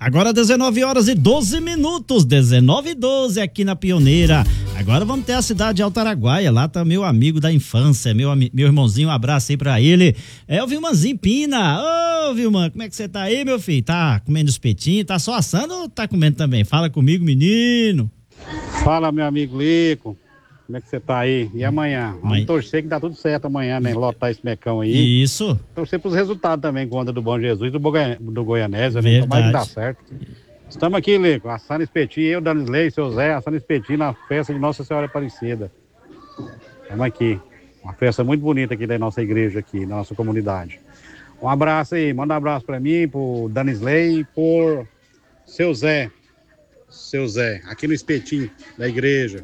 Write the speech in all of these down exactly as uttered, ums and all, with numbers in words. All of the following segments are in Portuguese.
Agora dezenove horas e doze minutos, dezenove e doze aqui na Pioneira. Agora vamos ter a cidade de Altaraguaia, lá tá meu amigo da infância, meu, meu irmãozinho, um abraço aí pra ele. É o Vilmanzinho Pina. Ô, Vilman, como é que você tá aí, meu filho? Tá comendo espetinho, tá só assando ou tá comendo também? Fala comigo, menino. Fala, meu amigo Lico. Como é que você tá aí? E amanhã? Vamos Mãe. torcer que dá tudo certo amanhã, né? Lotar esse mecão aí. Isso. Torcer pros resultados também, conta do Bom Jesus e do, Boga... do Goianésia, né? Tomara que dá certo. Estamos aqui, Lico, assando espetinho, eu, Danisley, seu Zé, assando espetinho na festa de Nossa Senhora Aparecida. Estamos aqui. Uma festa muito bonita aqui da nossa igreja, aqui, da nossa comunidade. Um abraço aí, manda um abraço pra mim, pro Danisley e por seu Zé. Seu Zé, aqui no espetinho da igreja.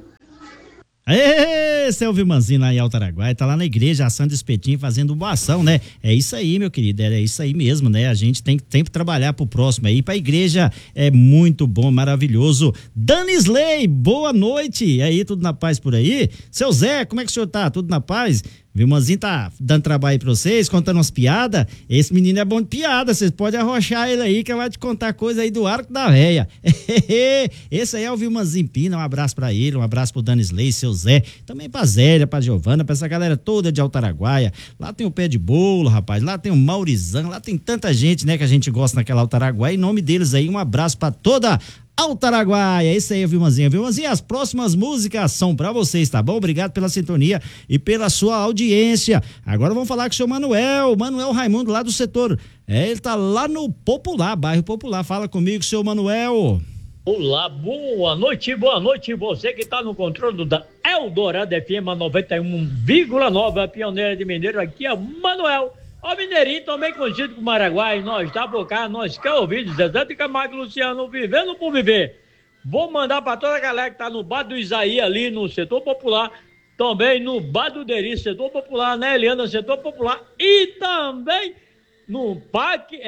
Esse é o Vilmanzinho lá em Altaraguaia, tá lá na igreja assando espetinho, fazendo boa ação, né? É isso aí, meu querido, é isso aí mesmo, né? A gente tem que sempre trabalhar pro próximo aí, pra igreja é muito bom, maravilhoso. Danisley, boa noite, e aí, tudo na paz por aí? Seu Zé, como é que o senhor tá? Tudo na paz? Vilmanzinho tá dando trabalho aí pra vocês, contando umas piadas. Esse menino é bom de piada, vocês podem arrochar ele aí, que vai te contar coisa aí do arco da véia. Esse aí é o Vilmanzinho Pina, um abraço pra ele, um abraço pro Danisley, seu Zé, também pra Zélia, pra Giovana, pra essa galera toda de Altaraguaia. Lá tem o Pé de Bolo, rapaz, lá tem o Maurizão, lá tem tanta gente, né, que a gente gosta naquela Altaraguaia. Em nome deles aí, um abraço pra toda Altaraguaia, isso aí, Vilmanzinha. Vilmanzinha, as próximas músicas são pra vocês, tá bom? Obrigado pela sintonia e pela sua audiência. Agora vamos falar com o seu Manuel, Manuel Raimundo, lá do setor. É, ele tá lá no Popular, bairro Popular. Fala comigo, seu Manuel. Olá, boa noite, boa noite. Você que tá no controle da Eldorado F M noventa e um vírgula nove, a Pioneira de Mineiro, aqui é o Manuel. Ó, Mineirinho, também conhecido como Araguai, nós tá por cá, nós quer ouvir Zezé de Camargo e Luciano, vivendo por viver. Vou mandar pra toda a galera que tá no bar do Isaí, ali no setor popular, também no bar do Deri, setor popular, né, Eliana, setor popular, e também no parque,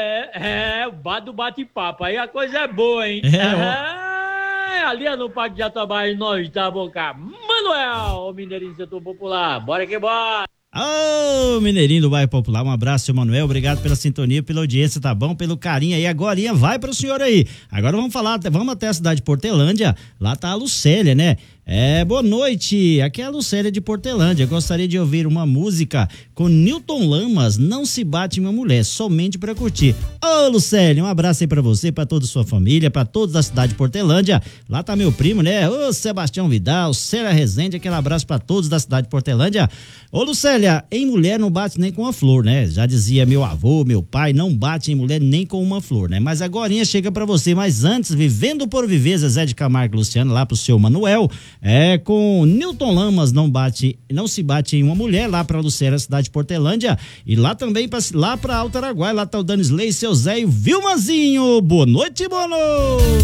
é, é, o bar do bate-papo, aí a coisa é boa, hein? É, é, ali é no parque de Jatobá, nós tá por cá. Manuel, o Mineirinho, setor popular, bora que bora! Ô, oh, Mineirinho do Bairro Popular, um abraço, seu Manuel, obrigado pela sintonia, pela audiência, tá bom? Pelo carinho aí, agorinha vai pro senhor aí. Agora vamos falar, vamos até a cidade de Portelândia, lá tá a Lucélia, né? É, boa noite, aqui é a Lucélia de Portelândia, gostaria de ouvir uma música com Newton Lamas, Não Se Bate em Uma Mulher, somente pra curtir. Ô, Lucélia, um abraço aí pra você, pra toda a sua família, pra todos da cidade de Portelândia, lá tá meu primo, né? Ô, Sebastião Vidal, Cera Rezende, aquele abraço pra todos da cidade de Portelândia. Ô, Lucélia, em mulher não bate nem com uma flor, né? Já dizia meu avô, meu pai, não bate em mulher nem com uma flor, né? Mas agorinha chega pra você, mas antes, Vivendo por Viver, Zezé de Camargo e Luciano, lá pro seu Manuel, é com Newton Lamas, não bate, não se bate em uma mulher, lá pra Lucélia, cidade de Portelândia, e lá também, pra, lá pra Altaraguaia, lá tá o Danisley, seu Zé e o Vilmanzinho. Boa noite, boa noite!